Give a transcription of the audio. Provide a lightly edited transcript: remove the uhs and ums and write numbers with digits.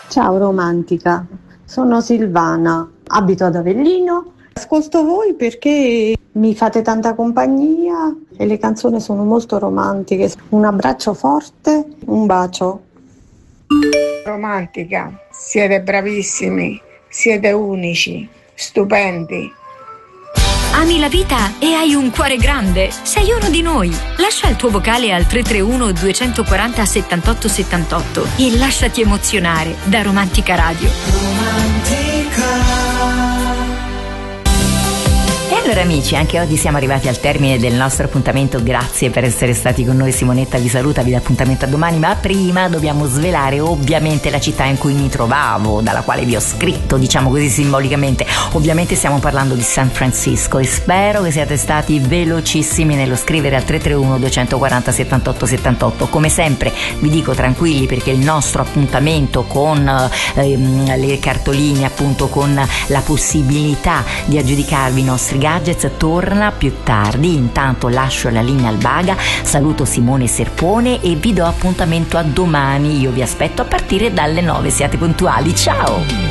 Ciao romantica, sono Silvana, abito ad Avellino. Ascolto voi perché mi fate tanta compagnia e le canzoni sono molto romantiche. Un abbraccio forte, un bacio. Romantica, siete bravissimi, siete unici, stupendi. Ami la vita e hai un cuore grande? Sei uno di noi. Lascia il tuo vocale al 331 240 78 78 e lasciati emozionare da Romantica Radio. E allora amici, anche oggi siamo arrivati al termine del nostro appuntamento. Grazie per essere stati con noi. Simonetta vi saluta, vi dà appuntamento a domani, ma prima dobbiamo svelare ovviamente la città in cui mi trovavo, dalla quale vi ho scritto, diciamo così simbolicamente. Ovviamente stiamo parlando di San Francisco e spero che siate stati velocissimi nello scrivere al 331 240 78 78. Come sempre vi dico tranquilli, perché il nostro appuntamento con le cartoline, appunto con la possibilità di aggiudicarvi i nostri gadgets, torna più tardi. Intanto lascio la linea al Baga, saluto Simone Serpone e vi do appuntamento a domani. Io vi aspetto a partire dalle 9, siate puntuali, ciao!